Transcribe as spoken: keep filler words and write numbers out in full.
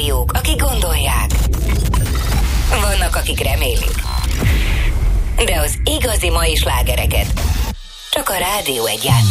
rádiók, akik gondolják. Vannak, akik remélik. De az igazi mai slágereket csak a Rádió Egy játsz.